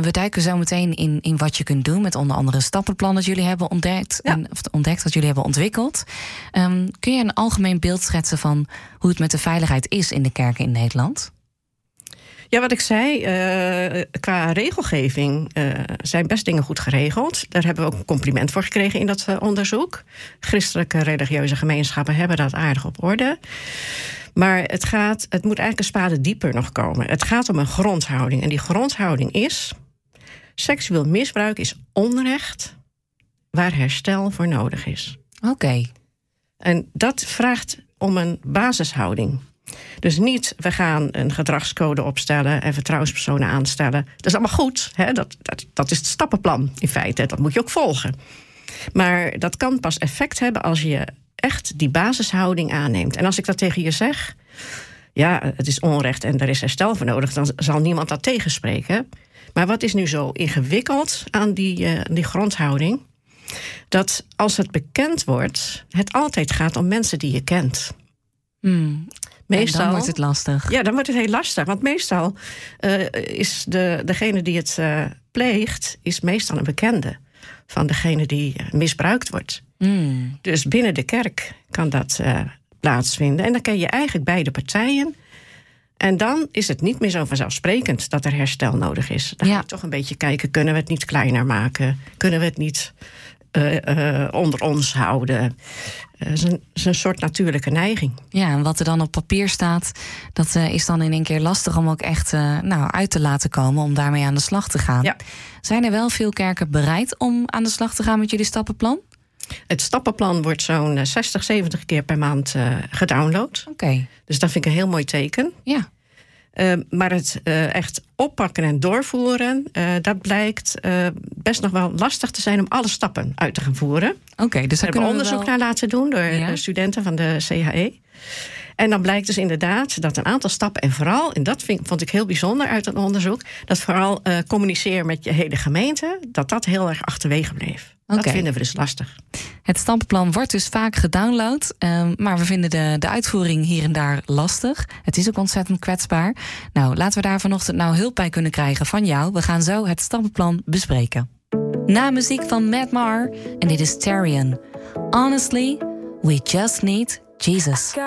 we duiken zo meteen in wat je kunt doen met onder andere een stappenplan dat jullie hebben ontdekt. Ja. Of ontdekt dat jullie hebben ontwikkeld. Kun je een algemeen beeld schetsen van hoe het met de veiligheid is in de kerken in Nederland? Ja, wat ik zei, qua regelgeving zijn best dingen goed geregeld. Daar hebben we ook een compliment voor gekregen in dat onderzoek. Christelijke religieuze gemeenschappen hebben dat aardig op orde. Maar het moet eigenlijk een spade dieper nog komen. Het gaat om een grondhouding. En die grondhouding is: seksueel misbruik is onrecht waar herstel voor nodig is. Oké. En dat vraagt om een basishouding. Dus niet, we gaan een gedragscode opstellen en vertrouwenspersonen aanstellen. Dat is allemaal goed. Hè? Dat is het stappenplan in feite. Dat moet je ook volgen. Maar dat kan pas effect hebben als je echt die basishouding aanneemt. En als ik dat tegen je zeg, ja, het is onrecht en er is herstel voor nodig, dan zal niemand dat tegenspreken. Maar wat is nu zo ingewikkeld aan die grondhouding? Dat als het bekend wordt, het altijd gaat om mensen die je kent. Meestal, dan wordt het lastig. Ja, dan wordt het heel lastig. Want meestal is degene die het pleegt, is meestal een bekende van degene die misbruikt wordt. Dus binnen de kerk kan dat plaatsvinden. En dan ken je eigenlijk beide partijen. En dan is het niet meer zo vanzelfsprekend dat er herstel nodig is. Dan ga je toch een beetje kijken, kunnen we het niet kleiner maken? Kunnen we het niet onder ons houden? Het is een soort natuurlijke neiging. Ja, en wat er dan op papier staat, dat is dan in één keer lastig om ook echt uit te laten komen, om daarmee aan de slag te gaan. Ja. Zijn er wel veel kerken bereid om aan de slag te gaan met jullie stappenplan? Het stappenplan wordt zo'n 60, 70 keer per maand gedownload. Oké. Dus dat vind ik een heel mooi teken. Ja. Maar het echt oppakken en doorvoeren, dat blijkt best nog wel lastig te zijn om alle stappen uit te gaan voeren. Oké, dus daar hebben we onderzoek onderzoek naar laten doen door studenten van de CHE. En dan blijkt dus inderdaad dat een aantal stappen, en vooral, en dat vond ik heel bijzonder uit het onderzoek, dat vooral communiceren met je hele gemeente, dat heel erg achterwege bleef. Okay. Dat vinden we dus lastig. Het stappenplan wordt dus vaak gedownload, maar we vinden de uitvoering hier en daar lastig. Het is ook ontzettend kwetsbaar. Nou, laten we daar vanochtend hulp bij kunnen krijgen van jou. We gaan zo het stappenplan bespreken. Na muziek van Matt Maher en dit is Tarian. Honestly, we just need Jesus.